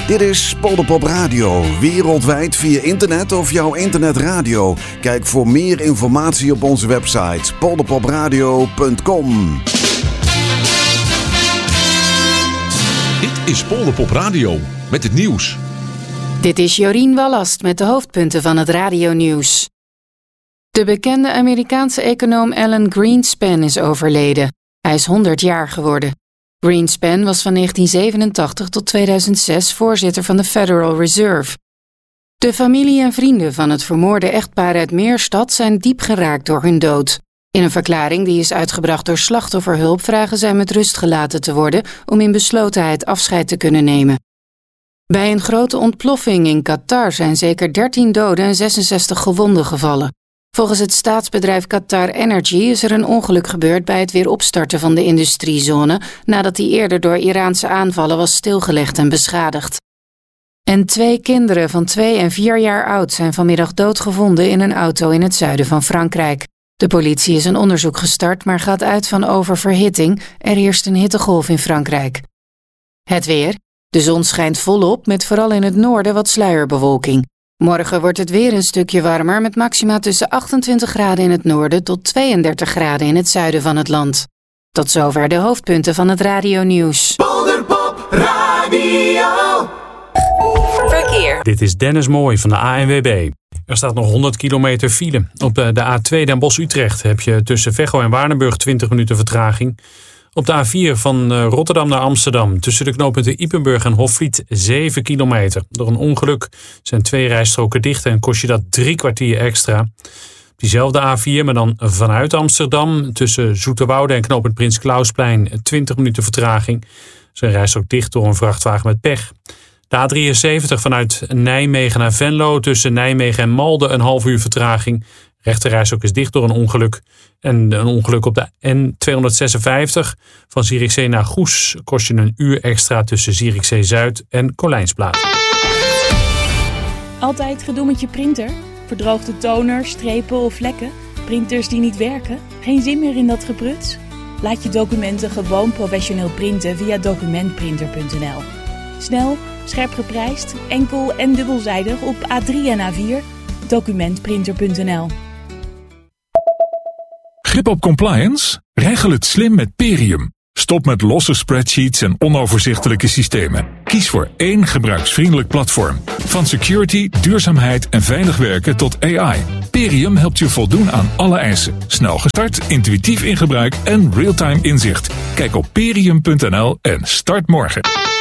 Dit is Polderpop Radio, wereldwijd via internet of jouw internetradio. Kijk voor meer informatie op onze website polderpopradio.com. Dit is Polderpop Radio met het nieuws. Dit is Jorien Wallast met de hoofdpunten van het radionieuws. De bekende Amerikaanse econoom Alan Greenspan is overleden. Hij is 100 jaar geworden. Greenspan was van 1987 tot 2006 voorzitter van de Federal Reserve. De familie en vrienden van het vermoorde echtpaar uit Meerstad zijn diep geraakt door hun dood. In een verklaring die is uitgebracht door Slachtofferhulp vragen zij met rust gelaten te worden om in beslotenheid afscheid te kunnen nemen. Bij een grote ontploffing in Qatar zijn zeker 13 doden en 66 gewonden gevallen. Volgens het staatsbedrijf Qatar Energy is er een ongeluk gebeurd bij het weer opstarten van de industriezone nadat die eerder door Iraanse aanvallen was stilgelegd en beschadigd. En 2 kinderen van 2 en 4 jaar oud zijn vanmiddag doodgevonden in een auto in het zuiden van Frankrijk. De politie is een onderzoek gestart, maar gaat uit van oververhitting. Er heerst een hittegolf in Frankrijk. Het weer. De zon schijnt volop, met vooral in het noorden wat sluierbewolking. Morgen wordt het weer een stukje warmer, met maxima tussen 28 graden in het noorden tot 32 graden in het zuiden van het land. Tot zover de hoofdpunten van het radionieuws. Polderpop Radio. Verkeer. Dit is Dennis Mooij van de ANWB. Er staat nog 100 kilometer file. Op de A2 Den Bosch-Utrecht heb je tussen Veghel en Waardenburg 20 minuten vertraging. Op de A4 van Rotterdam naar Amsterdam tussen de knooppunten Ypenburg en Hofvliet 7 kilometer. Door een ongeluk zijn 2 rijstroken dicht en kost je dat 3 kwartier extra. Op diezelfde A4, maar dan vanuit Amsterdam tussen Zoeterwoude en knooppunt Prins Clausplein 20 minuten vertraging. Zijn rijstrook dicht door een vrachtwagen met pech. De A73 vanuit Nijmegen naar Venlo tussen Nijmegen en Malden een half uur vertraging. Rechterrijstrook is dicht door een ongeluk. En een ongeluk op de N256 van Zierikzee naar Goes kost je een uur extra tussen Zierikzee Zuid en Kolijnsplaat. Altijd gedoe met je printer? Verdroogde toner, strepen of vlekken? Printers die niet werken? Geen zin meer in dat gebruts? Laat je documenten gewoon professioneel printen via documentprinter.nl. Snel, scherp geprijsd, enkel en dubbelzijdig op A3 en A4. Documentprinter.nl. Grip op compliance? Regel het slim met Perium. Stop met losse spreadsheets en onoverzichtelijke systemen. Kies voor 1 gebruiksvriendelijk platform. Van security, duurzaamheid en veilig werken tot AI. Perium helpt je voldoen aan alle eisen. Snel gestart, intuïtief in gebruik en real-time inzicht. Kijk op perium.nl en start morgen.